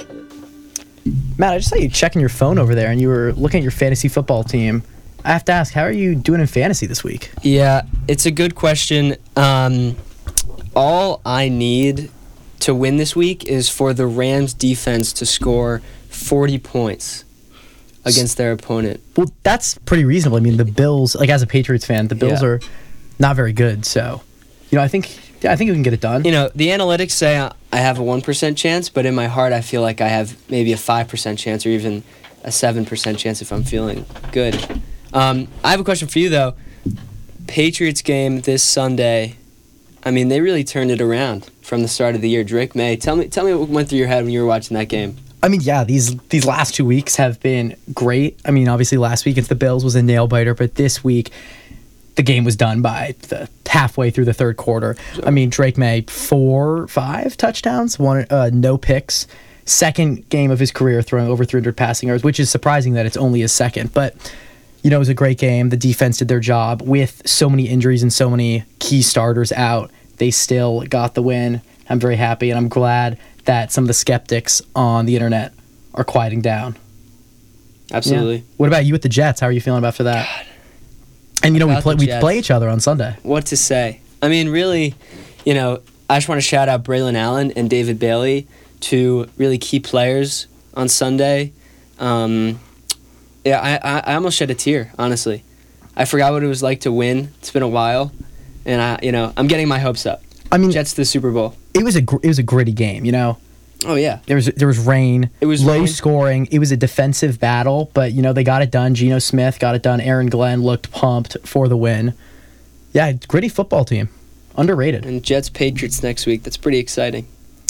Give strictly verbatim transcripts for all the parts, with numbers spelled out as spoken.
Matt, I just saw you checking your phone over there, and you were looking at your fantasy football team. I have to ask, how are you doing in fantasy this week? Yeah, it's a good question. Um, all I need to win this week is for the Rams defense to score forty points against their opponent. Well, that's pretty reasonable. I mean, the Bills, like as a Patriots fan, the Bills Yeah. are not very good. So, you know, I think yeah, I think we can get it done. You know, the analytics say I have a one percent chance, but in my heart I feel like I have maybe a five percent chance or even a seven percent chance if I'm feeling good. Um, I have a question for you, though. Patriots game this Sunday. I mean, they really turned it around from the start of the year. Drake May, tell me tell me what went through your head when you were watching that game. I mean, yeah, these these last two weeks have been great. I mean, obviously last week against the Bills was a nail biter, but this week the game was done by the halfway through the third quarter. I mean, Drake May, four, five touchdowns, one uh, no picks. Second game of his career throwing over three hundred passing yards, which is surprising that it's only his second. But, you know, it was a great game. The defense did their job. With so many injuries and so many key starters out, they still got the win. I'm very happy, and I'm glad that some of the skeptics on the internet are quieting down. Absolutely. Yeah. What about you with the Jets? How are you feeling about for that? God. And, you know, we About play, the we Jets. play each other on Sunday. What to say? I mean, really, you know, I just want to shout out Braylon Allen and David Bailey, two really key players on Sunday. Um, yeah, I, I, I almost shed a tear, honestly. I forgot what it was like to win. It's been a while, and I, you know, I'm getting my hopes up. I mean, Jets to the Super Bowl. it was a gr- it was a gritty game, you know. Oh yeah, There was there was rain. It was low rain. scoring. It was a defensive battle, but you know they got it done. Geno Smith got it done. Aaron Glenn looked pumped for the win. Yeah, gritty football team, underrated. and Jets Patriots next week. That's pretty exciting.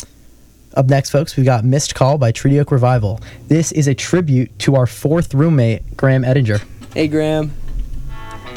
Up next, folks, we've got Missed Call by Treaty Oak Revival. This is a tribute to our fourth roommate, Graham Edinger. Hey Graham.